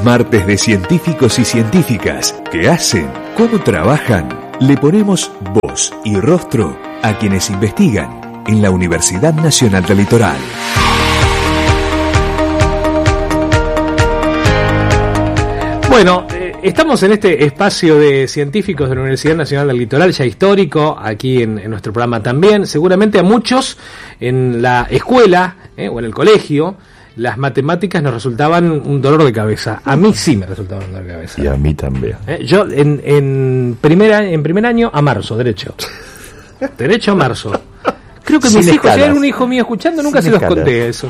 Los martes de científicos y científicas. ¿Qué hacen? ¿Cómo trabajan? Le ponemos voz y rostro a quienes investigan en la Universidad Nacional del Litoral. Bueno, estamos en este espacio de científicos de la Universidad Nacional del Litoral, ya histórico, aquí en nuestro programa también. Seguramente a muchos en la escuela o en el colegio las matemáticas nos resultaban un dolor de cabeza. A mí sí me resultaban un dolor de cabeza. Y a mí también. Yo en primer año a marzo, derecho a marzo. Creo que mis hijos, si hay un hijo mío escuchando, nunca se los conté eso.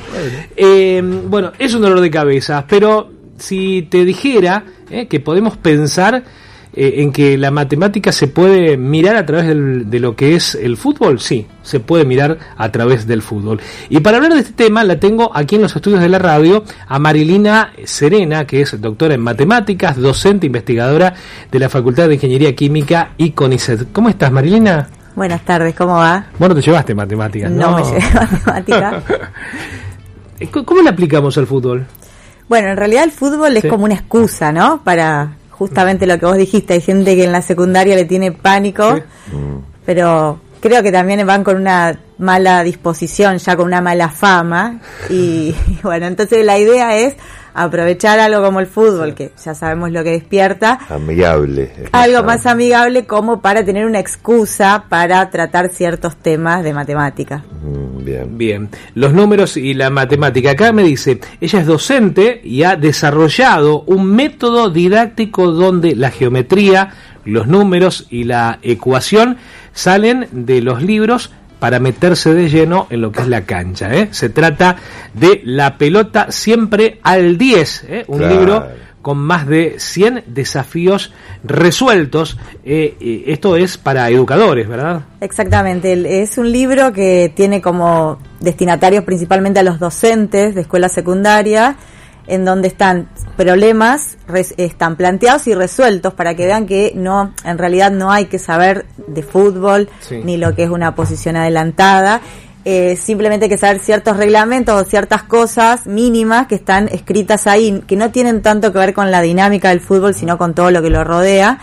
Bueno, es un dolor de cabeza, pero si te dijera que podemos pensar en que la matemática se puede mirar a través de lo que es el fútbol, sí, se puede mirar a través del fútbol. Y para hablar de este tema la tengo aquí en los estudios de la radio a Marilina Serena, que es doctora en matemáticas, docente investigadora de la Facultad de Ingeniería Química y CONICET. ¿Cómo estás, Marilina? Buenas tardes, ¿cómo va? Bueno, te llevaste matemáticas, ¿no? No me llevé matemáticas. ¿Cómo le aplicamos al fútbol? Bueno, en realidad el fútbol es como una excusa, ¿no? Para justamente lo que vos dijiste. Hay gente que en la secundaria le tiene pánico, ¿sí? Pero creo que también van con una mala disposición, ya con una mala fama. Y bueno, entonces la idea es aprovechar algo como el fútbol, que ya sabemos lo que despierta. Amigable. Algo más amigable como para tener una excusa para tratar ciertos temas de matemática. Bien. Los números y la matemática. Acá me dice, ella es docente y ha desarrollado un método didáctico donde la geometría, los números y la ecuación salen de los libros para meterse de lleno en lo que es la cancha. Se trata de La pelota siempre al 10, un claro. Libro con más de 100 desafíos resueltos. Esto es para educadores, ¿verdad? Exactamente, es un libro que tiene como destinatarios principalmente a los docentes de escuela secundaria, en donde están problemas están planteados y resueltos para que vean que no, en realidad no hay que saber de fútbol, sí, ni lo que es una posición adelantada. Simplemente hay que saber ciertos reglamentos o ciertas cosas mínimas que están escritas ahí, que no tienen tanto que ver con la dinámica del fútbol, sino con todo lo que lo rodea.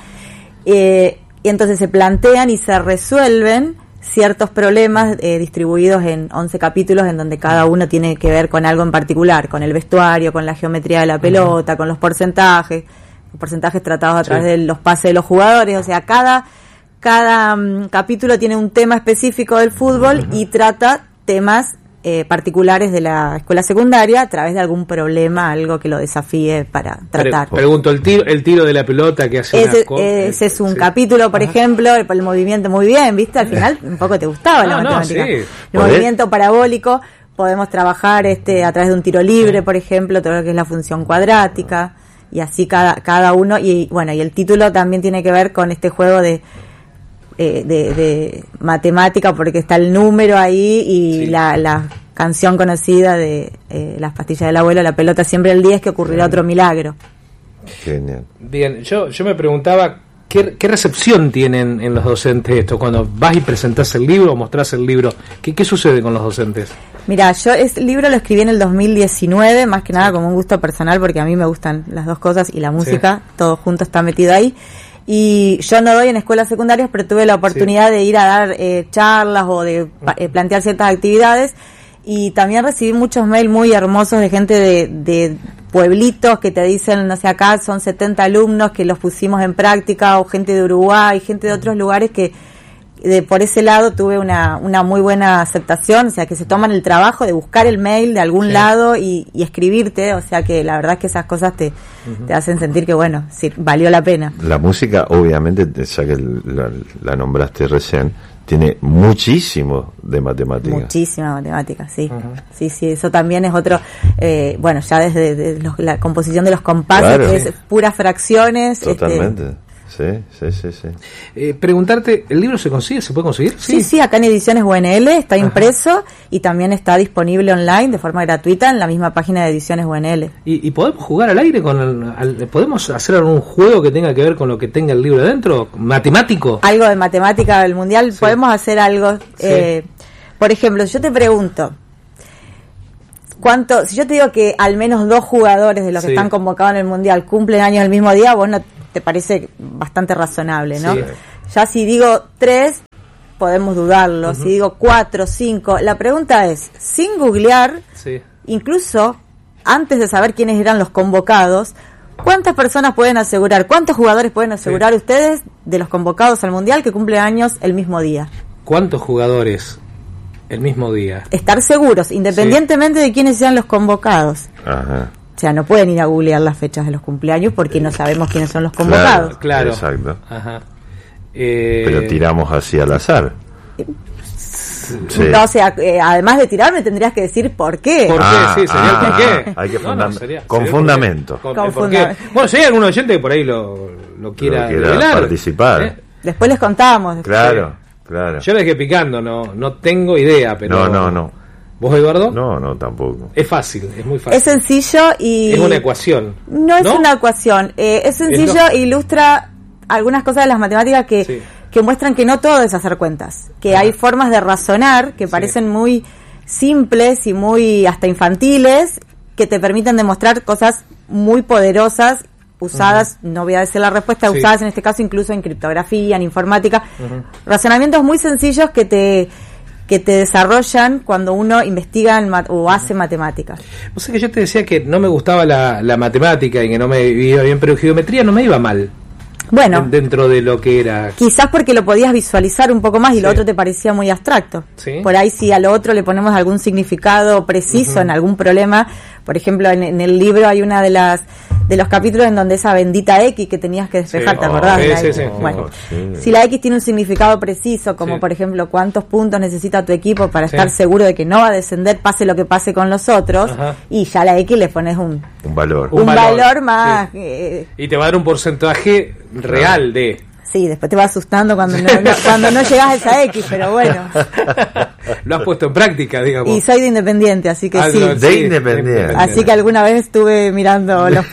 Y entonces se plantean y se resuelven ciertos problemas distribuidos en 11 capítulos, en donde cada uno tiene que ver con algo en particular, con el vestuario, con la geometría de la pelota, con los porcentajes tratados a través de los pases de los jugadores. O sea, cada capítulo tiene un tema específico del fútbol y trata temas particulares de la escuela secundaria a través de algún problema, algo que lo desafíe para tratar. Pregunto, el tiro de la pelota que hace ese es un capítulo, por ejemplo, el movimiento, muy bien, ¿viste? Al final un poco te gustaba la matemática. Sí. El movimiento parabólico, podemos trabajar a través de un tiro libre, por ejemplo, todo lo que es la función cuadrática, y así cada uno, y bueno, y el título también tiene que ver con este juego de matemática, porque está el número ahí y sí, la canción conocida de Las pastillas del abuelo, La pelota siempre el 10, que ocurrirá otro milagro. Genial. Bien, yo me preguntaba ¿qué recepción tienen en los docentes esto? Cuando vas y presentás el libro o mostrás el libro, ¿qué sucede con los docentes? Mira, yo el libro lo escribí en el 2019, más que nada como un gusto personal, porque a mí me gustan las dos cosas y la música, todo junto está metido ahí. Y yo no doy en escuelas secundarias, pero tuve la oportunidad de ir a dar charlas o de plantear ciertas actividades, y también recibí muchos mails muy hermosos de gente de pueblitos que te dicen, no sé, acá son 70 alumnos que los pusimos en práctica, o gente de Uruguay, gente de otros lugares que por ese lado tuve una muy buena aceptación, o sea, que se toman el trabajo de buscar el mail de algún lado y escribirte, o sea, que la verdad es que esas cosas te hacen sentir que, bueno, sí, valió la pena. La música, obviamente, ya que la nombraste recién, tiene muchísimo de matemática. Muchísima matemática, sí. Sí, eso también es otro, bueno, ya desde la composición de los compases, claro, que es puras fracciones. Totalmente. Sí. Preguntarte, ¿el libro se consigue? ¿Se puede conseguir? Sí, acá en Ediciones UNL está impreso y también está disponible online de forma gratuita en la misma página de Ediciones UNL. ¿Y podemos jugar al aire podemos hacer algún juego que tenga que ver con lo que tenga el libro adentro? ¿Matemático? Algo de matemática del mundial, podemos hacer algo. Por ejemplo, yo te pregunto, Si yo te digo que al menos 2 jugadores de los que están convocados en el Mundial cumplen años el mismo día, vos no te parece bastante razonable, ¿no? Sí. Ya si digo 3, podemos dudarlo. Si digo 4, 5, la pregunta es, sin googlear, incluso antes de saber quiénes eran los convocados, ¿cuántas personas pueden asegurar, cuántos jugadores pueden asegurar ustedes de los convocados al Mundial que cumplen años el mismo día? ¿Cuántos jugadores el mismo día? Estar seguros, independientemente de quiénes sean los convocados. Ajá. O sea, no pueden ir a googlear las fechas de los cumpleaños porque no sabemos quiénes son los convocados. Claro. Exacto. Ajá. Pero tiramos así al azar. Sí. No, o sea, además de tirarme tendrías que decir por qué. ¿Por qué? Sí, sería el por qué. Hay que sería fundamento. Con fundamento. Bueno, si hay algún oyente que por ahí lo quiera participar. Después les contamos. Claro. Yo les dejé picando, no tengo idea, pero... No. ¿Vos, Eduardo? No, tampoco. Es fácil, es muy fácil. Es sencillo y... Es una ecuación. No es una ecuación. Es sencillo e ilustra algunas cosas de las matemáticas que muestran que no todo es hacer cuentas. Que hay formas de razonar que parecen muy simples y muy hasta infantiles, que te permiten demostrar cosas muy poderosas, usadas, no voy a decir la respuesta, usadas en este caso incluso en criptografía, en informática. Razonamientos muy sencillos que te desarrollan cuando uno investiga o hace matemáticas. O sea que yo te decía que no me gustaba la matemática y que no me iba bien, pero geometría no me iba mal. Bueno, dentro de lo que era. Quizás porque lo podías visualizar un poco más y lo otro te parecía muy abstracto. Por ahí si a lo otro le ponemos algún significado preciso en algún problema, por ejemplo en el libro hay una de los capítulos en donde esa bendita X que tenías que despejar, ¿te acordás? Bueno, si la X tiene un significado preciso, como por ejemplo cuántos puntos necesita tu equipo para estar seguro de que no va a descender pase lo que pase con los otros, y ya a la X le pones un valor más. Y te va a dar un porcentaje real de... Sí, después te va asustando cuando no llegas a esa X, pero bueno. Lo has puesto en práctica, digamos. Y soy de Independiente, así que sí. De Independiente. Así que alguna vez estuve mirando los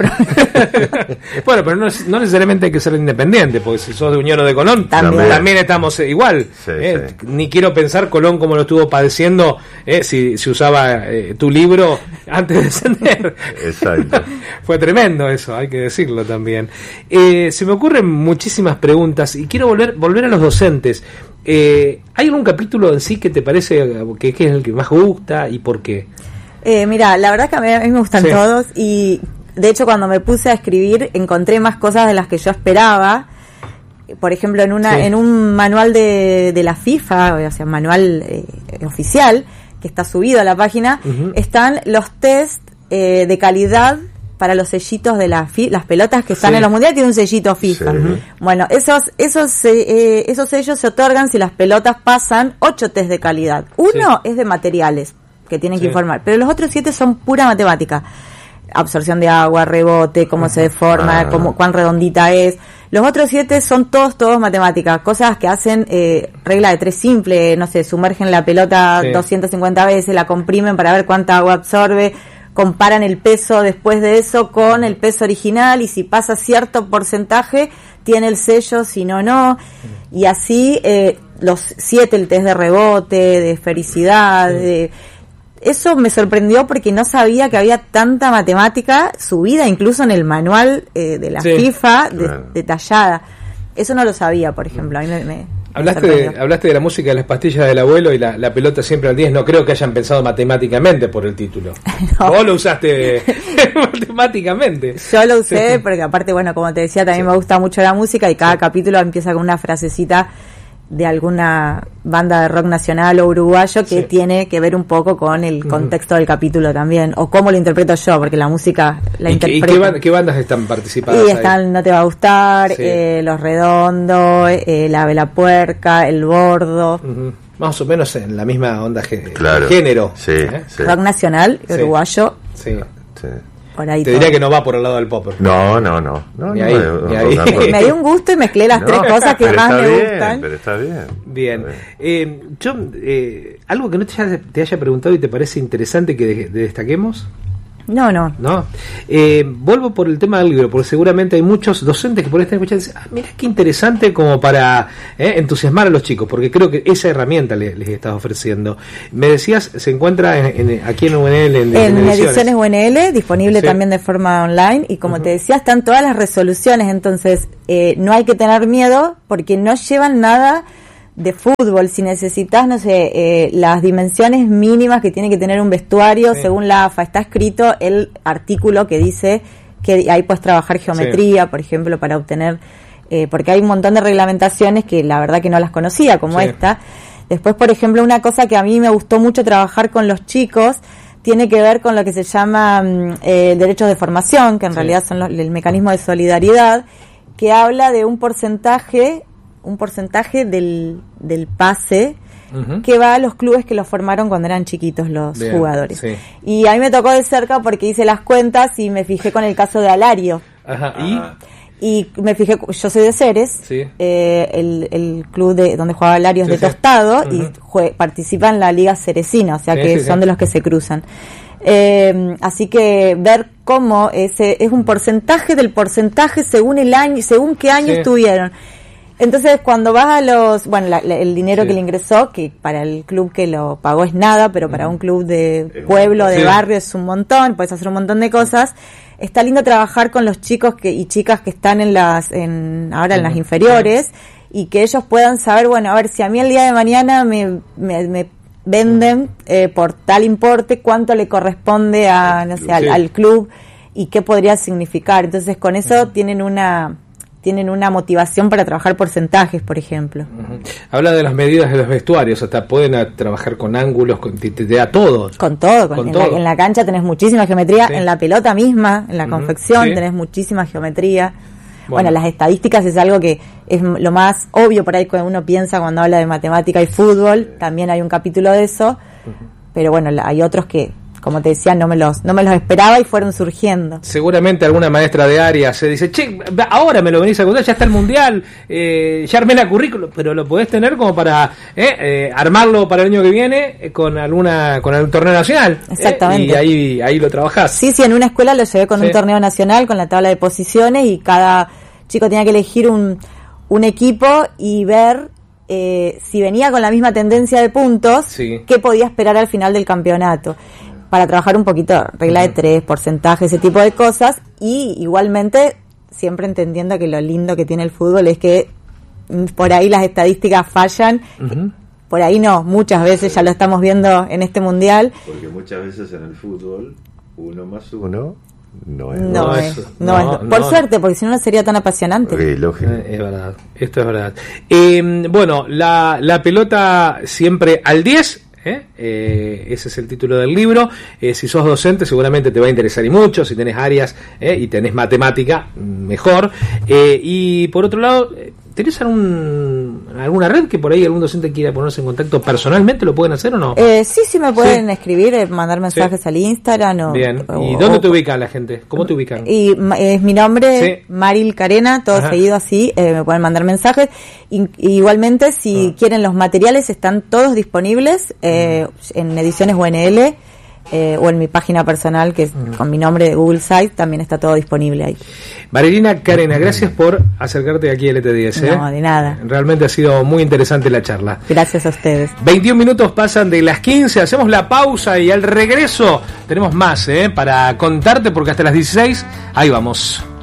Bueno, pero no necesariamente hay que ser Independiente, porque si sos de Unión o de Colón, también estamos igual. Ni quiero pensar Colón como lo estuvo padeciendo si usaba tu libro antes de descender. Exacto. Fue tremendo eso, hay que decirlo también. Se me ocurren muchísimas preguntas y quiero volver a los docentes. ¿Hay algún capítulo en sí que te parece que es el que más gusta y por qué? Mira, la verdad que a mí me gustan todos, y de hecho cuando me puse a escribir encontré más cosas de las que yo esperaba. Por ejemplo, en un manual de la FIFA, o sea, manual oficial que está subido a la página, están los test de calidad para los sellitos de las pelotas que están en los mundiales. Tiene un sellito FIFA. Bueno, esos sellos se otorgan si las pelotas pasan 8 test de calidad. Uno es de materiales que tienen que informar, pero los otros 7 son pura matemática. Absorción de agua, rebote, cómo se deforma, cuán redondita es. Los otros 7 son todos matemáticas, cosas que hacen regla de 3 simple, no sé, sumergen la pelota 250 veces, la comprimen para ver cuánta agua absorbe, comparan el peso después de eso con el peso original, y si pasa cierto porcentaje tiene el sello, si no. Y así los 7, el test de rebote, de esfericidad, eso me sorprendió porque no sabía que había tanta matemática subida incluso en el manual de la FIFA, detallada. Eso no lo sabía, por ejemplo. A mí me Hablaste de la música de las pastillas del abuelo y la pelota siempre al 10. No creo que hayan pensado matemáticamente por el título. No. Vos lo usaste matemáticamente. Yo lo usé porque aparte, bueno, como te decía, también me gusta mucho la música, y cada capítulo empieza con una frasecita de alguna banda de rock nacional o uruguayo que tiene que ver un poco con el contexto del capítulo también, o cómo lo interpreto yo, porque la música la interpreto. ¿Y qué bandas están participadas? Y están No Te Va a Gustar, Los Redondos, La Vela Puerca, El Bordo. Más o menos en la misma onda género. Rock nacional, uruguayo. Por ahí te diría que no va por el lado del pop. No. Ni ahí. Me dio un gusto y mezclé las 3 cosas que más me gustan. Pero está bien. Yo, algo que no te haya preguntado y te parece interesante que destaquemos. ¿No? Vuelvo por el tema del libro, porque seguramente hay muchos docentes que por ahí están escuchando y dicen, mira qué interesante como para entusiasmar a los chicos, porque creo que esa herramienta les estás ofreciendo. Me decías, se encuentra aquí en UNL, en Ediciones UNL, disponible también de forma online, y como te decía, están todas las resoluciones, entonces no hay que tener miedo, porque no llevan nada de fútbol. Si necesitas, no sé, las dimensiones mínimas que tiene que tener un vestuario, según la AFA, está escrito el artículo que dice que ahí puedes trabajar geometría, por ejemplo, para obtener, porque hay un montón de reglamentaciones que la verdad que no las conocía, como esta. Después, por ejemplo, una cosa que a mí me gustó mucho trabajar con los chicos tiene que ver con lo que se llama derechos de formación, que en realidad son el mecanismo de solidaridad, que habla de un porcentaje del pase que va a los clubes que los formaron cuando eran chiquitos los jugadores. Sí. Y a mí me tocó de cerca porque hice las cuentas y me fijé con el caso de Alario. Y me fijé, yo soy de Ceres, el club donde jugaba Alario es de Tostado, y participa en la Liga Ceresina, o sea que son de los que se cruzan. Así que ver cómo ese es un porcentaje del porcentaje según el año, según qué año estuvieron. Entonces, cuando vas a el dinero que le ingresó, que para el club que lo pagó es nada, pero para un club de pueblo, de barrio, es un montón, puedes hacer un montón de cosas. Está lindo trabajar con los chicos y chicas que están ahora en las inferiores, y que ellos puedan saber, bueno, a ver, si a mí el día de mañana me venden por tal importe, cuánto le corresponde al club y qué podría significar. Entonces, con eso tienen una motivación para trabajar porcentajes, por ejemplo. Habla de las medidas de los vestuarios, hasta pueden trabajar con ángulos, te da todo. Con todo. En la cancha tenés muchísima geometría, en la pelota misma, en la confección tenés muchísima geometría. Bueno, las estadísticas es algo que es lo más obvio por ahí cuando uno piensa cuando habla de matemática y fútbol, también hay un capítulo de eso, pero bueno, hay otros que, como te decía, no me los esperaba y fueron surgiendo. Seguramente alguna maestra de área se dice, che, ahora me lo venís a contar, ya está el mundial, ya armé la currículum, pero lo podés tener como para armarlo para el año que viene con el torneo nacional. Exactamente. Y ahí lo trabajás. Sí, en una escuela lo llevé con un torneo nacional, con la tabla de posiciones, y cada chico tenía que elegir un equipo y ver si venía con la misma tendencia de puntos, qué podía esperar al final del campeonato, para trabajar un poquito regla de 3, porcentaje, ese tipo de cosas, y igualmente siempre entendiendo que lo lindo que tiene el fútbol es que por ahí las estadísticas fallan, por ahí no, muchas veces ya lo estamos viendo en este mundial. Porque muchas veces en el fútbol 1 más 1 no es. Por suerte, porque si no sería tan apasionante. Lógico. Es verdad, esto es verdad. Bueno, la pelota siempre al 10. Ese es el título del libro. Si sos docente seguramente te va a interesar y mucho. Si tenés áreas y tenés matemática, mejor. Y por otro lado, ¿tenés alguna red que por ahí algún docente quiera ponerse en contacto personalmente? ¿Lo pueden hacer o no? Sí me pueden escribir, mandar mensajes al Instagram. Bien. ¿Y dónde te ubica la gente? ¿Cómo te ubican? Y es mi nombre, Maril Carena, todo seguido así. Me pueden mandar mensajes. Igualmente, si quieren los materiales, están todos disponibles en Ediciones UNL, o en mi página personal, que es con mi nombre de Google Site, también está todo disponible ahí. Marilina Carena, gracias por acercarte aquí al ET10. No, de nada. Realmente ha sido muy interesante la charla. Gracias a ustedes. 21 minutos pasan de las 15, hacemos la pausa y al regreso tenemos más para contarte, porque hasta las 16 ahí vamos.